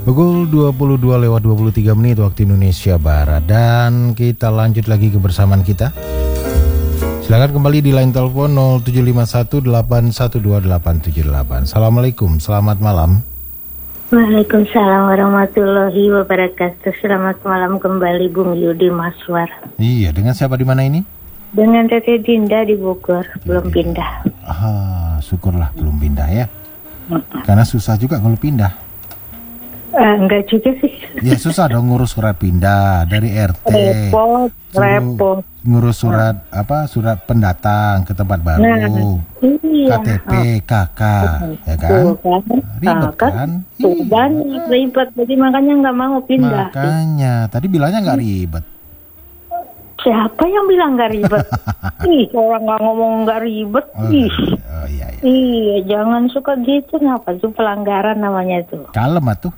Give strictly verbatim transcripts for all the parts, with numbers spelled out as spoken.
Pukul dua puluh dua lewat dua puluh tiga menit waktu Indonesia Barat. Dan kita lanjut lagi kebersamaan kita. Silakan kembali di line telepon nol tujuh lima satu delapan satu dua delapan tujuh delapan. Assalamualaikum, selamat malam. Waalaikumsalam warahmatullahi wabarakatuh. Selamat malam kembali Bung Yudi Maswar. Iya, dengan siapa di mana ini? Dengan Teteh Dinda di Bogor, belum pindah. Ah, syukurlah belum pindah ya. Karena susah juga kalau pindah. Uh, enggak juga sih. Ya susah dong ngurus surat pindah dari R T. Repot, repot. Ngurus surat apa? Surat pendatang ke tempat baru. Nah, iya. K T P, K K, ya kan? kan? Ribet kan? Tuh, banyak ribet. Jadi makanya nggak mau pindah. Makanya tadi bilangnya nggak ribet. Siapa yang bilang nggak ribet? Ih, orang nggak ngomong nggak ribet. Oh, Ih, oh, iya, iya. iya, jangan suka gitu. Ngapa itu pelanggaran namanya itu? Kalem atuh.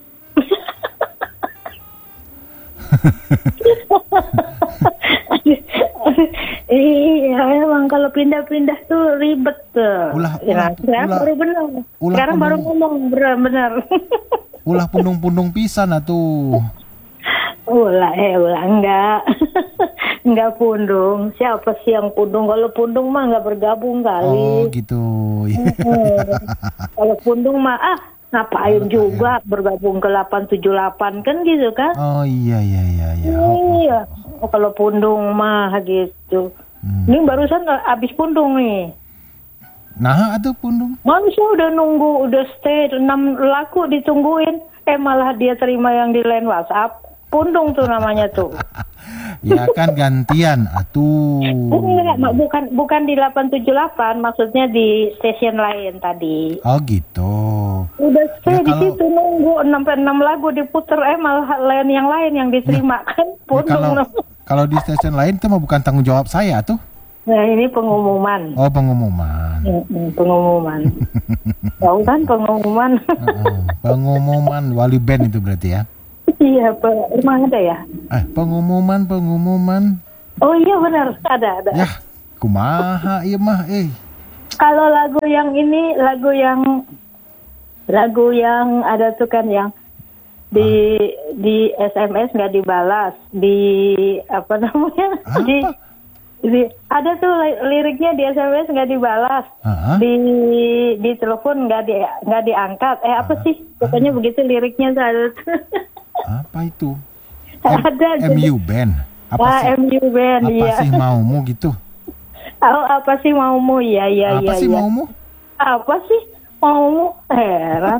Iya, emang kalau pindah-pindah tuh ribet tuh. Ulah, ya, ulah, sekarang ulah, baru benar. ulah Sekarang punung, baru ngomong benar-benar. Ulah pundung-pundung pisan atuh. Ulah, eh ulah enggak. Enggak pundung. Siapa sih yang pundung? Kalau pundung mah enggak bergabung kali. Oh gitu. Kalau pundung mah ah ngapain juga ya. Bergabung ke delapan tujuh delapan kan gitu kan? Oh iya iya iya iya. Iya. Oh, kalau pundung mah gitu. Hmm. Ini barusan habis pundung nih. Nah, itu pundung. Manusia udah nunggu, udah stay enam laku ditungguin. Eh malah dia terima yang di line WhatsApp. Pundung tuh namanya tuh. Ya kan gantian atuh. Enggak, bukan bukan di delapan tujuh delapan, maksudnya di stasiun lain tadi. Oh gitu. Udah stay ya, di kalau... situ nunggu enam enam lagu diputer, eh malah lain yang lain yang diterima ya. Kan pundung. Ya, kalau, kalau di stasiun lain itu mah bukan tanggung jawab saya tuh. Nah ini pengumuman. Oh pengumuman. Hmm, pengumuman. Tahu kan pengumuman. uh, pengumuman wali band itu berarti ya. Iya, emang ada ya? Eh, pengumuman, pengumuman. Oh iya benar, ada, ada. Ya, kumaha iya mah, eh. Kalau lagu yang ini, lagu yang, lagu yang ada tuh kan yang di ah. di S M S nggak dibalas, di apa namanya? Apa? Di, di ada tuh liriknya di S M S nggak dibalas, uh-huh. di di telepon nggak di nggak diangkat. Eh apa uh-huh. sih? Pokoknya uh-huh. begitu liriknya tuh ada. Apa itu? M- ada M U Band. Apa ah, sih? M U Band, apa iya. sih maumu gitu? Oh, apa sih maumu? Ya, ya, apa ya. sih ya. maumu? Apa sih maumu? Heran.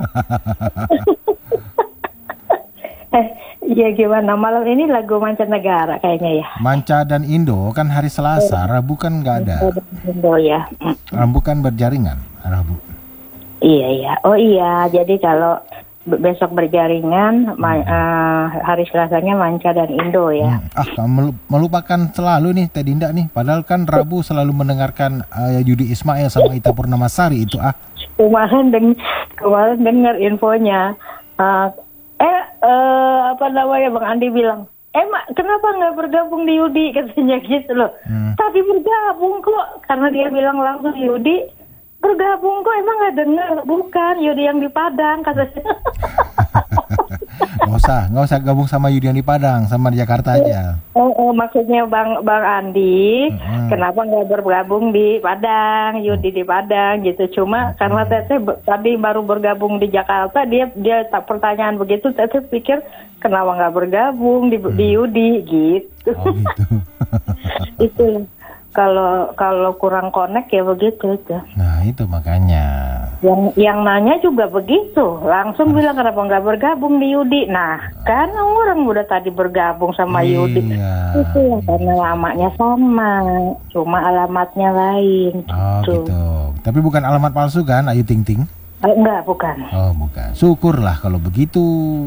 eh, ya gimana? Malam ini lagu mancanegara kayaknya ya. Manca dan Indo kan hari Selasa, Rabu kan nggak ada. Indo ya. Rabu kan berjaringan, Rabu. Iya, iya. Oh iya, jadi kalau besok berjaringan, hmm. uh, hari Selasanya Manca dan Indo ya. Hmm. Ah, kamu melupakan selalu nih Teh Dinda nih. Padahal kan Rabu selalu mendengarkan uh, Yudi Ismail sama Ita Purnamasari itu ah. Kemarin deng kemarin dengar infonya. Uh, eh uh, apa namanya Bang Andi bilang, eh mak kenapa nggak bergabung di Yudi katanya gitu loh. Hmm. Tadi bergabung kok karena dia bilang langsung Yudi. Bergabung kok emang nggak dengar, bukan Yudi yang di Padang katanya. Nggak usah, nggak usah gabung sama Yudi yang di Padang, sama di Jakarta aja. Oh, oh maksudnya Bang Bang Andi, hmm. kenapa nggak bergabung di Padang, Yudi di Padang gitu? Cuma hmm. karena Teteh tadi baru bergabung di Jakarta, dia dia tak pertanyaan begitu, Teteh pikir kenapa nggak bergabung di, hmm. di Yudi gitu. Oh gitu. Itu. Kalau kalau kurang connect ya begitu itu. Nah itu makanya. Yang yang nanya juga begitu, langsung Mas. bilang kenapa nggak bergabung di Yudi. Nah kan orang udah tadi bergabung sama iya. Yudi. Itu ya karena lamanya sama, cuma alamatnya lain. Oh gitu. gitu. Tapi bukan alamat palsu kan, Ayu Ting Ting? Eh, enggak bukan. Oh bukan. Syukurlah kalau begitu.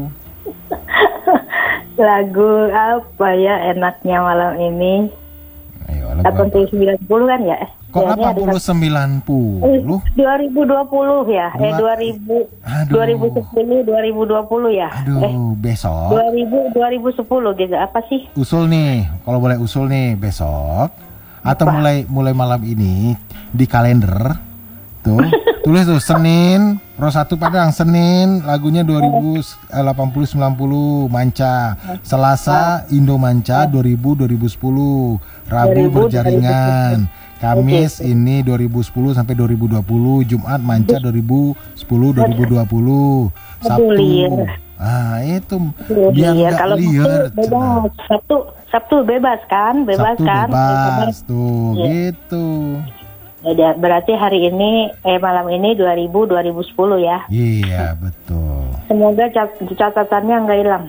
Lagu apa ya enaknya malam ini? delapan puluh sembilan puluh kan ya? Kok delapan puluh sembilan puluh? dua ribu dua puluh ya? Eh dua ribu dua ribu sepuluh dua ribu dua puluh ya? Aduh, eh, besok. dua ribu dua ribu sepuluh gitu. Apa sih? Usul nih, kalau boleh usul nih besok atau apa? mulai mulai malam ini di kalender tuh tulis tuh Senin Pro satu Padang, Senin lagunya dua ribu delapan puluh sembilan puluh Manca. Selasa Indo Manca dua ribu dua ribu sepuluh. Rabu Berjaringan. Kamis ini dua ribu sepuluh sampai dua ribu dua puluh. Jumat Manca dua ribu sepuluh dua ribu dua puluh. Sabtu. Ah, itu biar enggak liar. Sabtu Sabtu bebas kan? Bebas Sabtu kan? Bebas tuh, ya. Gitu. Ya, berarti hari ini eh malam ini dua ribu dua ribu sepuluh ya. Iya, betul. Semoga cat- catatannya nggak hilang.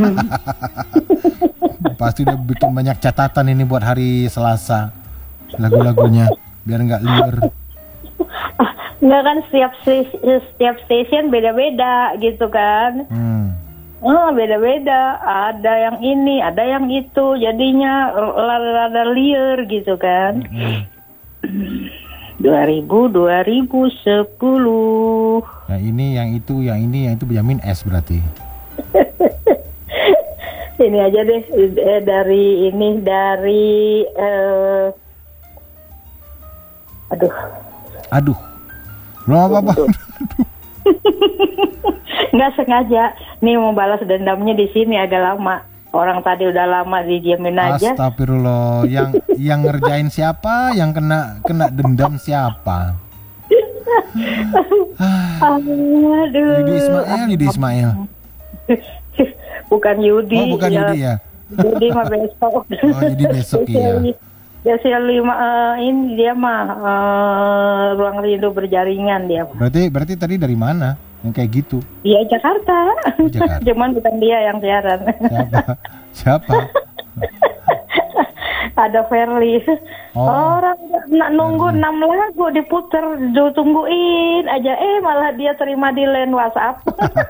Pasti udah bikin banyak catatan ini buat hari Selasa. Lagu-lagunya biar nggak liar. Nggak kan setiap setiap station beda-beda gitu kan. Hmm. Oh, beda-beda. Ada yang ini, ada yang itu. Jadinya rada-rada liar gitu kan. Hmm. dua ribu dua ribu sepuluh. Yang ini, yang itu, yang ini, yang itu Benyamin S berarti. Ini aja deh eh, dari ini dari uh, aduh. Aduh. Belum apa-apa. Nggak sengaja. Nih mau balas dendamnya di sini agak lama. Orang tadi udah lama didiamin aja. Astagfirullah. Yang yang ngerjain siapa? Yang kena kena dendam siapa? Aduh. Yudi Ismail, Yudi Ismail. Bukan Yudi. Oh, bukan ya. Yudi ya. Yudi mah besok. Oh, Yudi besok ya. Biasanya lima uh, ini dia mah uh, ruang rindu berjaringan dia. Berarti berarti tadi dari mana? Yang kayak gitu? Iya Jakarta. Oh, Jakarta. Cuman bukan dia yang siaran. Siapa? Siapa? Ada Verly. Oh. Orang nak nunggu enam lagu diputer, tungguin aja. Eh malah dia terima di line WhatsApp.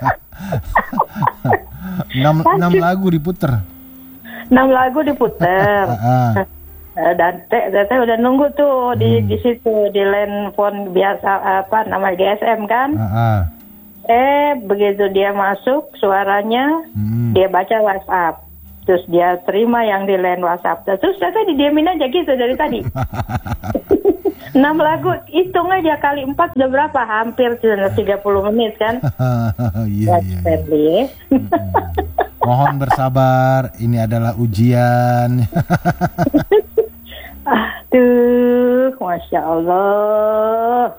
enam lagu diputer. enam lagu diputer. Dan teh teh udah nunggu tuh di hmm. di situ di line phone biasa apa nama G S M kan. Uh-uh. Eh begitu dia masuk suaranya hmm. dia baca WhatsApp, terus dia terima yang di line WhatsApp, terus teh didiamin aja gitu dari tadi. enam lagu hitung aja kali empat udah berapa? Hampir tiga puluh menit kan. Iya iya. Mohon bersabar, ini adalah ujian. Aduh, Masya Allah.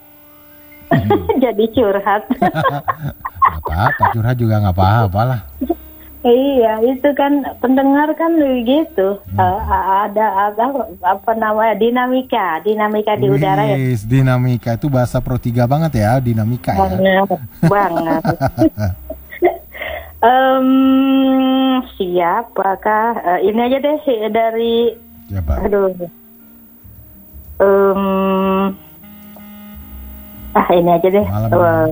Jadi curhat. Gak apa-apa, curhat juga gak apa-apa lah. Iya, itu kan pendengar kan begitu. Hmm. Uh, ada apa, apa namanya dinamika, dinamika di Wih, udara ya. Dinamika itu bahasa Pro tiga banget ya, dinamika ya. Banget, banget. um, siapakah? Uh, ini aja deh dari. Siapa? Aduh. Um, ah ini aja deh. Uh,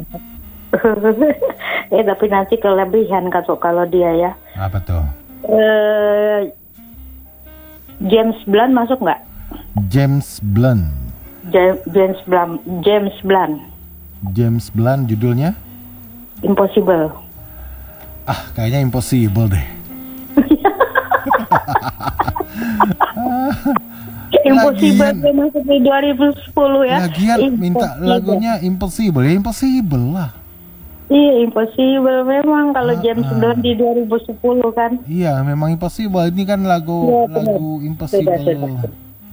eh tapi nanti kelebihan kalau kalau dia ya. Apa tuh? Uh, James Blunt masuk nggak? James Blunt. Ja- James Blunt. James Blunt. James Blunt judulnya? Impossible. Ah kayaknya impossible deh. Impossible dia masuk di dua ribu sepuluh ya. Lagian minta lagunya Impossible ya Impossible lah. Iya Impossible memang kalau ah, James Blunt di dua ribu sepuluh kan. Iya memang Impossible ini kan lagu ya, lagu Impossible. Sudah, sudah.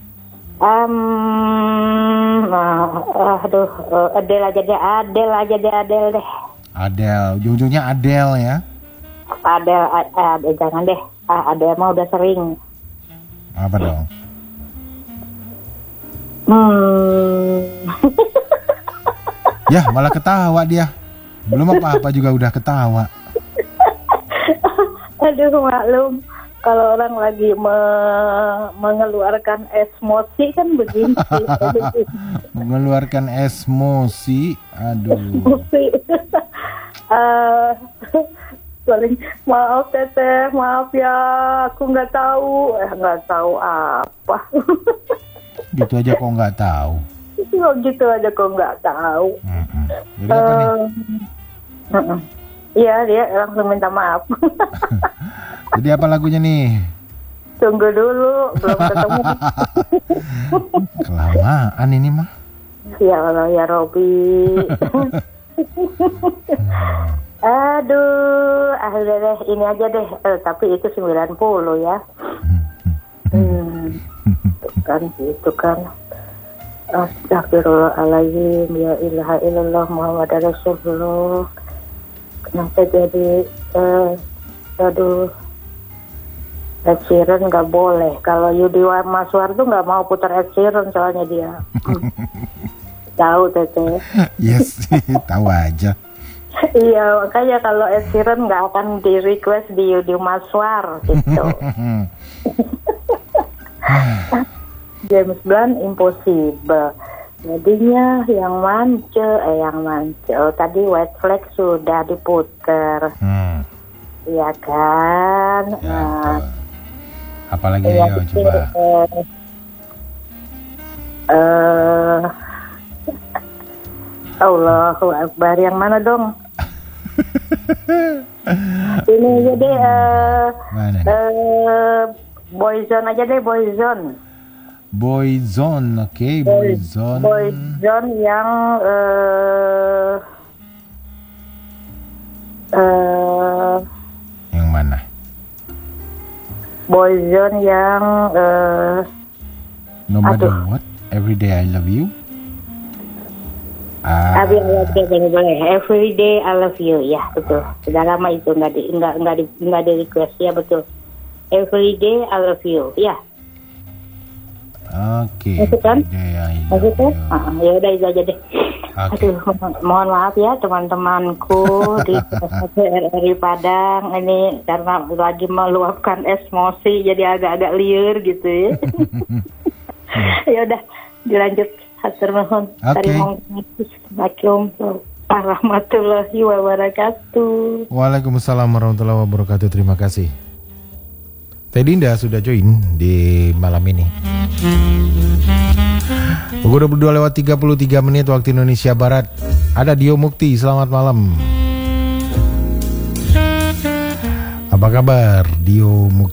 Um, uh, aduh uh, Adele aja deh Adele aja deh Adele deh. Adele ujung-ujungnya Adele ya. Adele uh, uh, jangan deh ah, Adele mah udah sering. Apa dong? Hmm. Ya malah ketawa dia. Belum apa-apa juga udah ketawa. Aduh maklum kalau orang lagi me- mengeluarkan emosi kan begini. Mengeluarkan emosi, aduh. Emosi. uh, paling maaf teteh, maaf ya, aku nggak tahu, eh nggak tahu apa. Gitu aja kok nggak tahu. Oh, gitu aja kok nggak tahu. Mm-mm. Jadi apa nih? Uh, iya dia langsung minta maaf. Jadi apa lagunya nih? Tunggu dulu, belum ketemu. Kelamaan ini mah. Ya Allah ya Robi. Aduh, ah udah deh, ini aja deh. Eh, tapi itu sembilan puluh ya. Hmm, itu kan, itu kan. Astagfirullahaladzim, ya ilaha illallah Muhammad Rasulullah. Kenapa jadi, eh, aduh, Ed Sheeran nggak boleh. Kalau Yudi Maswar tuh nggak mau putar Ed Sheeran soalnya dia. Tahu Teteh? Yes, tahu aja. Iya, makanya kalau Ed Sheeran nggak akan di request di Yudi Maswar gitu. James Blunt Impossible. Jadinya yang mance, eh yang mance. Oh, tadi White Flag sudah diputer. Hmm. Iya kan? Ya, Nah, apalagi iya, ayo itu, coba. Eh, eh, Allahu Akbar, yang mana dong? Ini jadi eh Mana nih? eh Boyzone aja deh, Boyzone. Boyzone, oke, okay, Boyzone. Boyzone yang eh eh Yang mana? Boyzone yang eh No matter aduh. what, every day I love you. Ah, Abi boleh boleh. Every day I love you, ya betul. Sudah lama itu nggak di nggak nggak di nggak di request, ya betul. Every day I love you, ya. oke. Masuk kan? Every day I love Maksud tuh? you. Ah, ya udah itu aja deh. Oke. Aduh, mo- mohon maaf ya teman-temanku di R R I Padang ini karena lagi meluapkan emosi jadi agak-agak liur gitu ya. Ya udah dilanjut. Hatur nuhun. Oke. Assalamualaikum warahmatullahi wabarakatuh. Waalaikumsalam warahmatullahi wabarakatuh. Terima kasih. Teh Dinda sudah join di malam ini. Pukul dua puluh dua lewat tiga puluh tiga menit waktu Indonesia Barat. Ada Dio Mukti, selamat malam. Apa kabar Dio Mukti?